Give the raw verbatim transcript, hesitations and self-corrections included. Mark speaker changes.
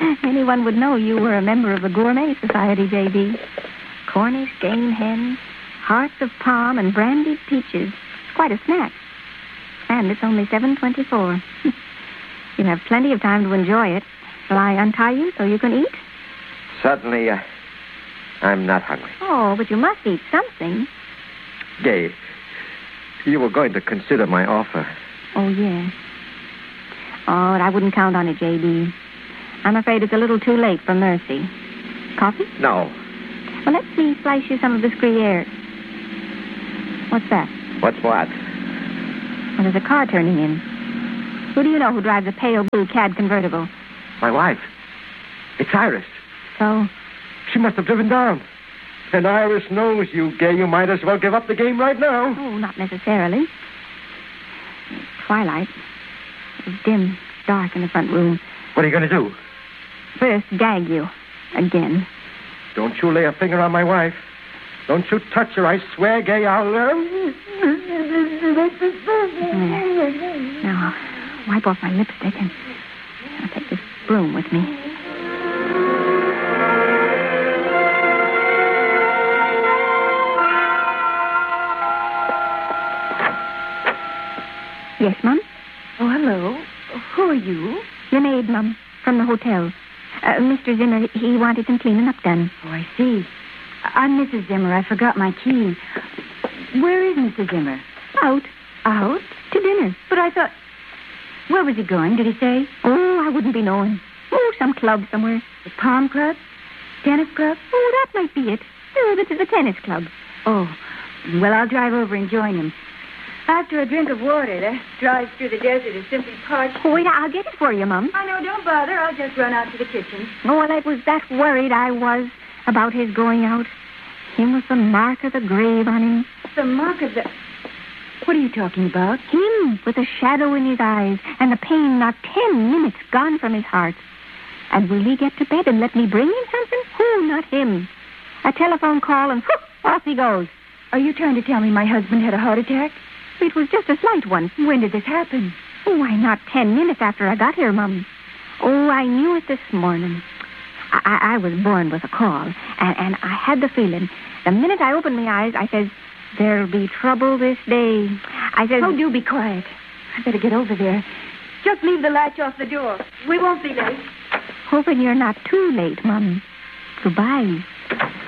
Speaker 1: Anyone would know you were a member of the Gourmet Society, J B. Cornish game hens, hearts of palm, and brandied peaches. It's quite a snack. And it's only seven twenty-four. You have plenty of time to enjoy it. Shall I untie you so you can eat?
Speaker 2: Certainly, uh, I'm not hungry.
Speaker 1: Oh, but you must eat something.
Speaker 2: Gay, you were going to consider my offer.
Speaker 1: Oh, yes. Oh, I wouldn't count on it, J B. I'm afraid it's a little too late for mercy. Coffee?
Speaker 2: No.
Speaker 1: Well, let me slice you some of this Gruyere. What's that?
Speaker 2: What's what?
Speaker 1: Well, there's a car turning in. Who do you know who drives a pale blue C A D convertible?
Speaker 2: My wife. It's Iris.
Speaker 1: So?
Speaker 2: She must have driven down. And Iris knows you, Gay. You might as well give up the game right now.
Speaker 1: Oh, not necessarily. It's twilight. It's dim, dark in the front room.
Speaker 2: What are you going to do?
Speaker 1: First, gag you. Again.
Speaker 2: Don't you lay a finger on my wife. Don't you touch her. I swear, Gay, I'll... Uh...
Speaker 1: Now, I'll wipe off my lipstick and I'll take this broom with me. Yes, Mum?
Speaker 3: Oh, hello. Who are you?
Speaker 1: Your maid, Mum, from the hotel. Uh, Mister Zimmer, he wanted some cleaning up done.
Speaker 3: Oh, I see. I'm Missus Zimmer. I forgot my key. Where is Mister Zimmer?
Speaker 1: Out.
Speaker 3: Out?
Speaker 1: To dinner.
Speaker 3: But I thought... Where was he going, did he say?
Speaker 1: Oh, I wouldn't be knowing. Oh, some club somewhere.
Speaker 3: The Palm Club? Tennis Club?
Speaker 1: Oh, that might be it. Oh, this is a tennis club.
Speaker 3: Oh, well, I'll drive over and join him. After a drink of water, that drive through the desert is simply parched.
Speaker 1: Oh, wait, I'll get it for you, Mum.
Speaker 3: I know, don't bother. I'll just run out to the kitchen.
Speaker 1: Oh, well, I was that worried I was about his going out. Him with the mark of the grave on him.
Speaker 3: The mark of the... What are you talking about?
Speaker 1: Him with a shadow in his eyes and the pain not ten minutes gone from his heart. And will he get to bed and let me bring him something? Oh, not him. A telephone call and whoop, off he goes.
Speaker 3: Are you trying to tell me my husband had a heart attack?
Speaker 1: It was just a slight one.
Speaker 3: When did this happen?
Speaker 1: Oh, why, not ten minutes after I got here, Mum. Oh, I knew it this morning. I, I, I was born with a call, and, and I had the feeling. The minute I opened my eyes, I says, there'll be trouble this day. I says...
Speaker 3: Oh, do be quiet. I better get over there. Just leave the latch off the door. We won't be late.
Speaker 1: Hoping you're not too late, Mum. Goodbye.